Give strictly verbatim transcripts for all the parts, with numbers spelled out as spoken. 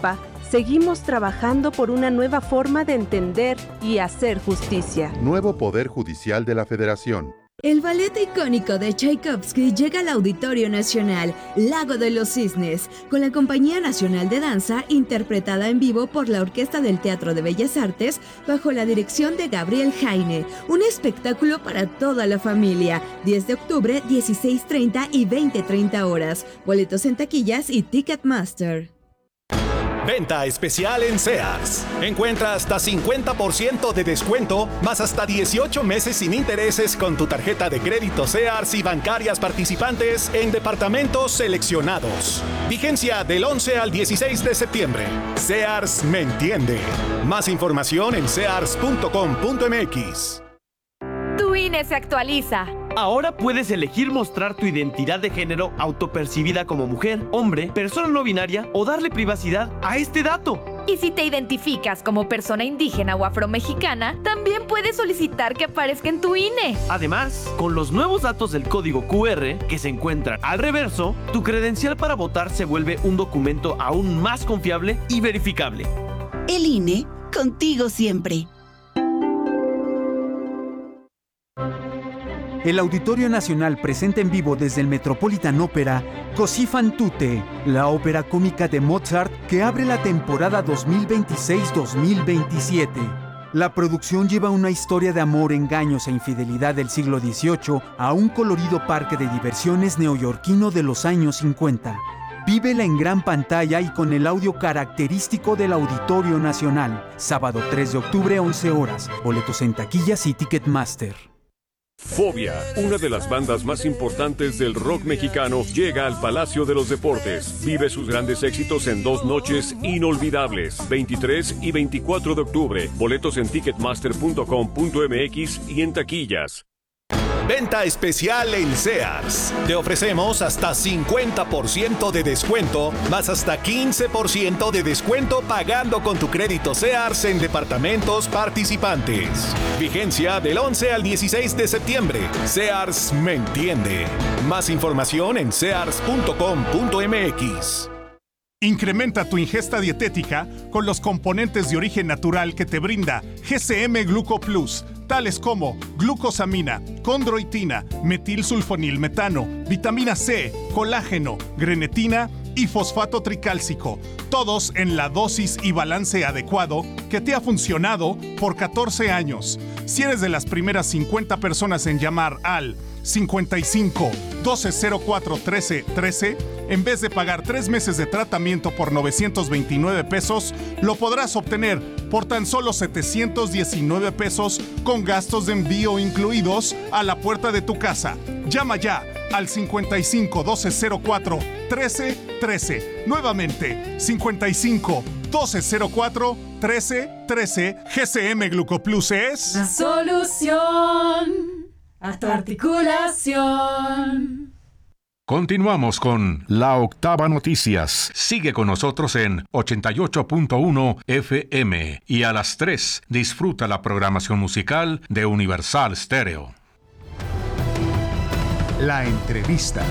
Europa, seguimos trabajando por una nueva forma de entender y hacer justicia. Nuevo Poder Judicial de la Federación. El ballet icónico de Tchaikovsky llega al Auditorio Nacional, Lago de los Cisnes, con la Compañía Nacional de Danza, interpretada en vivo por la Orquesta del Teatro de Bellas Artes, bajo la dirección de Gabriel Jaine. Un espectáculo para toda la familia. diez de octubre, dieciséis treinta y veinte treinta horas. Boletos en taquillas y Ticketmaster. Venta especial en Sears. Encuentra hasta cincuenta por ciento de descuento, más hasta dieciocho meses sin intereses con tu tarjeta de crédito Sears y bancarias participantes en departamentos seleccionados. Vigencia del once al dieciséis de septiembre. Sears me entiende. Más información en sears punto com punto m x. Tu I N E se actualiza. Ahora puedes elegir mostrar tu identidad de género autopercibida como mujer, hombre, persona no binaria o darle privacidad a este dato. Y si te identificas como persona indígena o afromexicana, también puedes solicitar que aparezca en tu I N E. Además, con los nuevos datos del código Q R que se encuentran al reverso, tu credencial para votar se vuelve un documento aún más confiable y verificable. El I N E, contigo siempre. El Auditorio Nacional presenta en vivo desde el Metropolitan Opera Così fan tutte, la ópera cómica de Mozart que abre la temporada dos mil veintiséis dos mil veintisiete. La producción lleva una historia de amor, engaños e infidelidad del siglo dieciocho a un colorido parque de diversiones neoyorquino de los años cincuenta. Vívela en gran pantalla y con el audio característico del Auditorio Nacional. Sábado tres de octubre, once horas. Boletos en taquillas y Ticketmaster. Fobia, una de las bandas más importantes del rock mexicano, llega al Palacio de los Deportes. Vive sus grandes éxitos en dos noches inolvidables, veintitrés y veinticuatro de octubre. Boletos en ticketmaster punto com punto m x y en taquillas. Venta especial en Sears. Te ofrecemos hasta cincuenta por ciento de descuento, más hasta quince por ciento de descuento pagando con tu crédito Sears en departamentos participantes. Vigencia del once al dieciséis de septiembre. Sears me entiende. Más información en sears punto com punto m x. Incrementa tu ingesta dietética con los componentes de origen natural que te brinda G C M Gluco Plus, tales como glucosamina, condroitina, metilsulfonilmetano, vitamina C, colágeno, grenetina y fosfato tricálcico, todos en la dosis y balance adecuado que te ha funcionado por catorce años. Si eres de las primeras cincuenta personas en llamar al cincuenta y cinco, doce cero cuatro, trece trece, en vez de pagar tres meses de tratamiento por novecientos veintinueve pesos, lo podrás obtener por tan solo setecientos diecinueve pesos con gastos de envío incluidos a la puerta de tu casa. Llama ya al cincuenta y cinco, doce cero cuatro, trece trece. Nuevamente, cincuenta y cinco, doce cero cuatro, trece trece. G C M Glucoplus es la solución a tu articulación. Continuamos con La Octava Noticias. Sigue con nosotros en ochenta y ocho punto uno F M y a las tres disfruta la programación musical de Universal Stereo. La entrevista.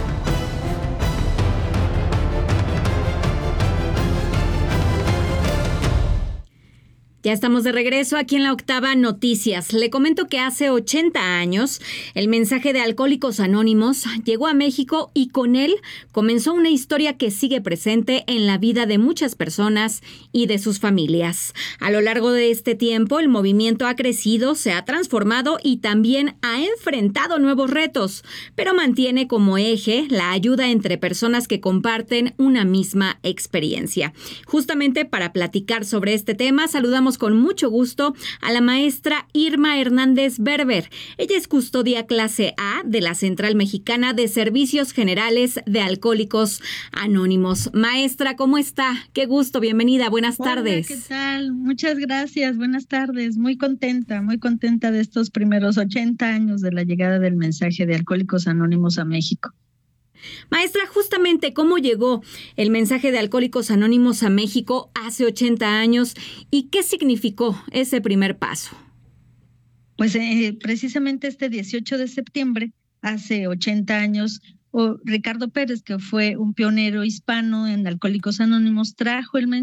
Ya estamos de regreso aquí en La Octava Noticias. Le comento que hace ochenta años el mensaje de Alcohólicos Anónimos llegó a México y con él comenzó una historia que sigue presente en la vida de muchas personas y de sus familias. A lo largo de este tiempo el movimiento ha crecido, se ha transformado y también ha enfrentado nuevos retos, pero mantiene como eje la ayuda entre personas que comparten una misma experiencia. Justamente para platicar sobre este tema, saludamos con mucho gusto a la maestra Irma Hernández Berber. Ella es custodia clase A de la Central Mexicana de Servicios Generales de Alcohólicos Anónimos. Maestra, ¿cómo está? Qué gusto, bienvenida, buenas Hola, tardes. ¿qué tal? Muchas gracias, buenas tardes. Muy contenta, muy contenta de estos primeros ochenta años de la llegada del mensaje de Alcohólicos Anónimos a México. Maestra, justamente, ¿cómo llegó el mensaje de Alcohólicos Anónimos a México hace ochenta años y qué significó ese primer paso? Pues eh, precisamente este dieciocho de septiembre, hace ochenta años, oh, Ricardo Pérez, que fue un pionero hispano en Alcohólicos Anónimos, trajo el mensaje